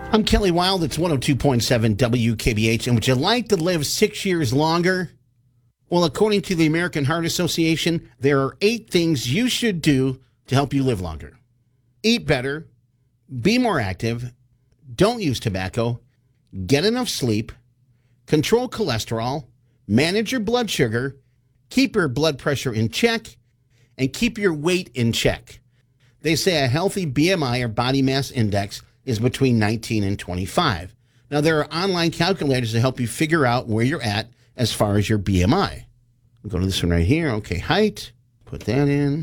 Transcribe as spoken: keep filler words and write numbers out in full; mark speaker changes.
Speaker 1: I'm Kelly Wild. It's one oh two point seven W K B H. And would you like to live six years longer? Well, according to the American Heart Association, there are eight things you should do to help you live longer. Eat better, be more active, don't use tobacco, get enough sleep, control cholesterol, manage your blood sugar, keep your blood pressure in check, and keep your weight in check. They say a healthy B M I or body mass index is between nineteen and twenty-five. Now, there are online calculators to help you figure out where you're at as far as your B M I. We'll go to this one right here. Okay, height. Put that in.